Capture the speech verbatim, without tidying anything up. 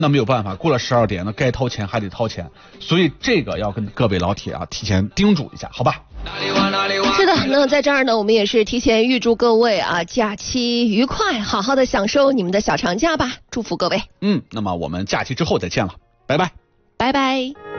那没有办法，过了十二点，那该掏钱还得掏钱，所以这个要跟各位老铁啊提前叮嘱一下，好吧？ 是的，那在这儿呢，我们也是提前预祝各位啊假期愉快，好好的享受你们的小长假吧，祝福各位。 嗯，那么我们假期之后再见了，拜拜， 拜拜。